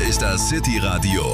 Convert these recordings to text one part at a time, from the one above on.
ist das City Radio,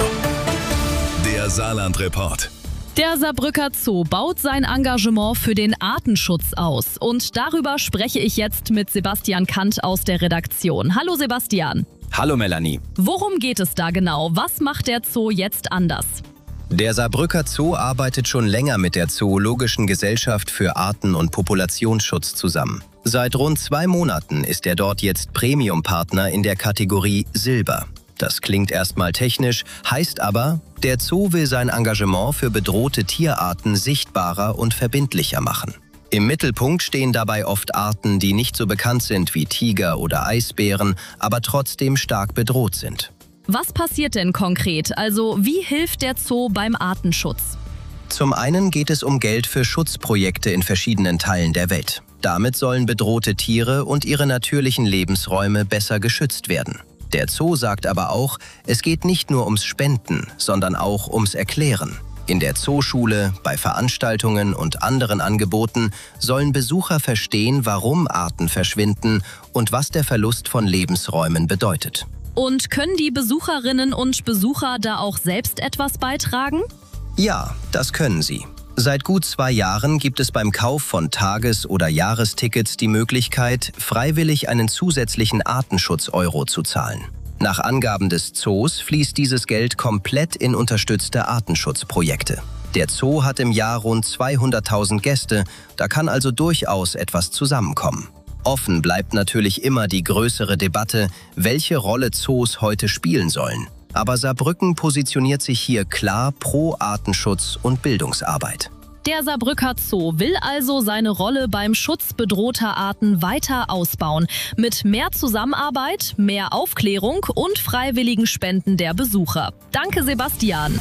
der Saarland-Report. Der Saarbrücker Zoo baut sein Engagement für den Artenschutz aus. Und darüber spreche ich jetzt mit Sebastian Kant aus der Redaktion. Hallo Sebastian. Hallo Melanie. Worum geht es da genau? Was macht der Zoo jetzt anders? Der Saarbrücker Zoo arbeitet schon länger mit der Zoologischen Gesellschaft für Arten- und Populationsschutz zusammen. Seit rund 2 Monaten ist er dort jetzt Premium-Partner in der Kategorie Silber. Das klingt erstmal technisch, heißt aber, der Zoo will sein Engagement für bedrohte Tierarten sichtbarer und verbindlicher machen. Im Mittelpunkt stehen dabei oft Arten, die nicht so bekannt sind wie Tiger oder Eisbären, aber trotzdem stark bedroht sind. Was passiert denn konkret? Also wie hilft der Zoo beim Artenschutz? Zum einen geht es um Geld für Schutzprojekte in verschiedenen Teilen der Welt. Damit sollen bedrohte Tiere und ihre natürlichen Lebensräume besser geschützt werden. Der Zoo sagt aber auch, es geht nicht nur ums Spenden, sondern auch ums Erklären. In der Zooschule, bei Veranstaltungen und anderen Angeboten sollen Besucher verstehen, warum Arten verschwinden und was der Verlust von Lebensräumen bedeutet. Und können die Besucherinnen und Besucher da auch selbst etwas beitragen? Ja, das können sie. Seit gut 2 Jahren gibt es beim Kauf von Tages- oder Jahrestickets die Möglichkeit, freiwillig einen zusätzlichen Artenschutz-Euro zu zahlen. Nach Angaben des Zoos fließt dieses Geld komplett in unterstützte Artenschutzprojekte. Der Zoo hat im Jahr rund 200.000 Gäste, da kann also durchaus etwas zusammenkommen. Offen bleibt natürlich immer die größere Debatte, welche Rolle Zoos heute spielen sollen. Aber Saarbrücken positioniert sich hier klar pro Artenschutz und Bildungsarbeit. Der Saarbrücker Zoo will also seine Rolle beim Schutz bedrohter Arten weiter ausbauen. Mit mehr Zusammenarbeit, mehr Aufklärung und freiwilligen Spenden der Besucher. Danke, Sebastian.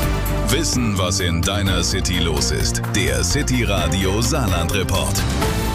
Wissen, was in deiner City los ist. Der City Radio Saarland-Report.